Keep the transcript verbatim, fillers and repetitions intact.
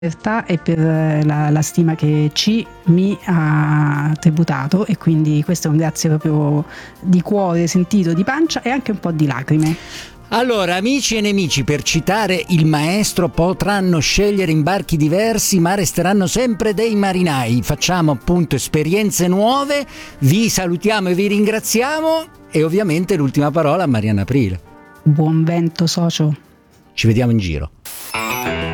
e per la, la stima che ci mi ha tributato, e quindi questo è un grazie proprio di cuore, sentito, di pancia e anche un po' di lacrime. Allora, amici e nemici, per citare il maestro, potranno scegliere imbarchi diversi ma resteranno sempre dei marinai. Facciamo appunto esperienze nuove, vi salutiamo e vi ringraziamo, e ovviamente l'ultima parola a Marianna Aprile. Buon vento, socio. Ci vediamo in giro.